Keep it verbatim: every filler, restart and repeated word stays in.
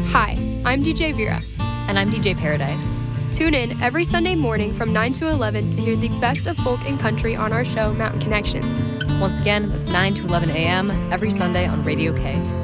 Hi, I'm D J Vera. And I'm D J Paradise. Tune in every Sunday morning from nine to eleven to hear the best of folk and country on our show, Mountain Connections. Once again, that's nine to eleven a.m. every Sunday on Radio K.